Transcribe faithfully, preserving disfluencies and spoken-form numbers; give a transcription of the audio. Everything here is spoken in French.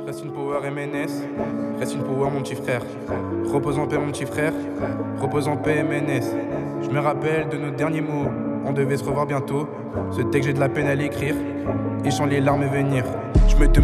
Reste une power M N S, reste une power mon petit frère. Repose en paix mon petit frère, repose en paix M N S. Je me rappelle de nos derniers mots, on devait se revoir bientôt. Ce texte j'ai de la peine à l'écrire, et j'en les larmes venir. Je me demande